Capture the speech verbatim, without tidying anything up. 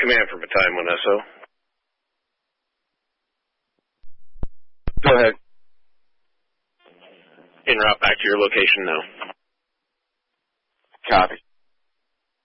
command for Battalion one S O. Go ahead. En route back to your location now. Copy.